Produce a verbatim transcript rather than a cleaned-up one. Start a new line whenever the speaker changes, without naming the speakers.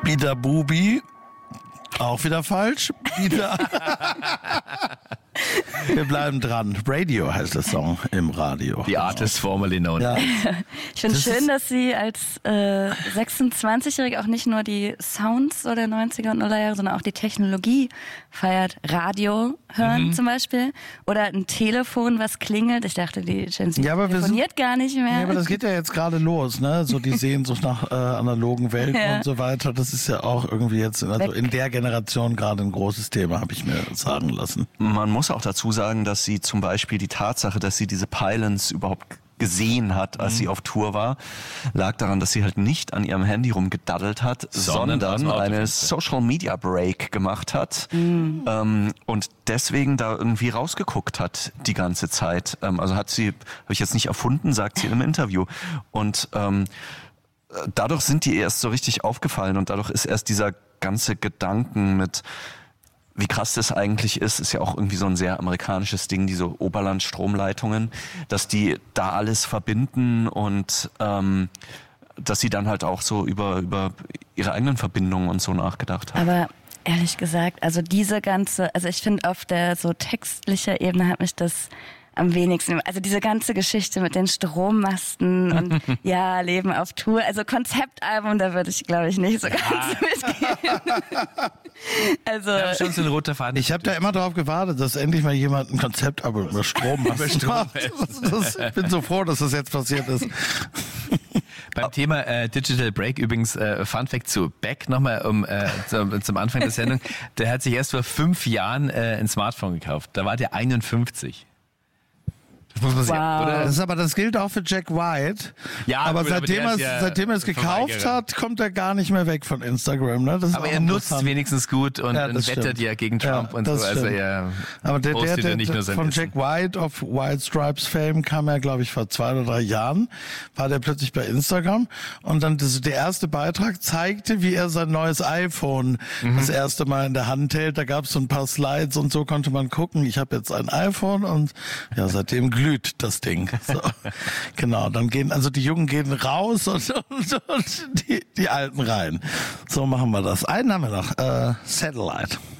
Ida Bubi, auch wieder falsch. Ida. Wir bleiben dran. Radio heißt der Song im Radio.
The artist formerly known.
Ja.
Ich finde es schön, dass sie als äh, sechsundzwanzigjährige auch nicht nur die Sounds so der neunziger und Nullerjahre, sondern auch die Technologie feiert. Radio hören mhm. zum Beispiel oder ein Telefon, was klingelt. Ich dachte, die Gen Z
ja,
telefoniert gar nicht mehr.
Ja, aber das geht ja jetzt gerade los, ne? So die Sehnsucht nach äh, analogen Welten ja. und so weiter. Das ist ja auch irgendwie jetzt also Weg. in der Generation gerade ein großes Thema, habe ich mir sagen lassen.
Man muss auch dazu sagen, dass sie zum Beispiel die Tatsache, dass sie diese Pylons überhaupt gesehen hat, als mhm. sie auf Tour war, lag daran, dass sie halt nicht an ihrem Handy rumgedaddelt hat, sondern, sondern eine Social Media Break gemacht hat mhm. ähm, und deswegen da irgendwie rausgeguckt hat die ganze Zeit. Ähm, also hat sie, habe ich jetzt nicht erfunden, sagt sie in einem Interview. Und ähm, dadurch sind die erst so richtig aufgefallen und dadurch ist erst dieser ganze Gedanken mit wie krass das eigentlich ist, ist ja auch irgendwie so ein sehr amerikanisches Ding, diese Oberland-Stromleitungen, dass die da alles verbinden und ähm, dass sie dann halt auch so über, über ihre eigenen Verbindungen und so nachgedacht haben.
Aber ehrlich gesagt, also diese ganze, also ich finde auf der so textlicher Ebene hat mich das am wenigsten, also diese ganze Geschichte mit den Strommasten und ja, Leben auf Tour, also Konzeptalbum, da würde ich glaube ich nicht so ja. ganz mitgehen. Also
ja, schon so ein roter Faden.
Ich habe da immer drauf gewartet, dass endlich mal jemand ein Konzeptalbum über Strom macht. Ich bin so froh, dass das jetzt passiert ist.
Beim Thema äh, Digital Break übrigens, äh, Fun Fact zu Beck nochmal um, äh, zum, zum Anfang der Sendung, der hat sich erst vor fünf Jahren äh, ein Smartphone gekauft, da war der einundfünfzig. Das muss man sehen,
wow.
oder? Das ist aber das gilt auch für Jack White.
Ja,
aber
gut,
seitdem,
aber
er,
ja
seitdem er es gekauft hat, kommt er gar nicht mehr weg von Instagram. Ne? Das ist
aber er nutzt wenigstens gut und,
ja,
und wettert
stimmt.
ja gegen Trump
ja,
und so. Also er
aber der, der, der,
nicht nur sein
von
Essen.
Jack White auf White Stripes Fame kam er, glaube ich, vor zwei oder drei Jahren. War der plötzlich bei Instagram und dann das, der erste Beitrag zeigte, wie er sein neues iPhone mhm. das erste Mal in der Hand hält. Da gab es so ein paar Slides und so konnte man gucken. Ich habe jetzt ein iPhone und ja, seitdem glüht das Ding. So, genau, dann gehen, also die Jungen gehen raus und, und, und die, die Alten rein. So machen wir das. Einen haben wir noch, äh, Satellite.